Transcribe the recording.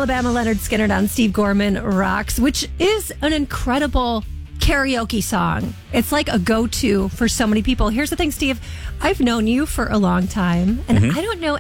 Alabama, Leonard Skinner on Steve Gorman Rocks, which is an incredible karaoke song. It's like a go-to for so many people. Here's the thing, Steve. I've known you for a long time, and I don't know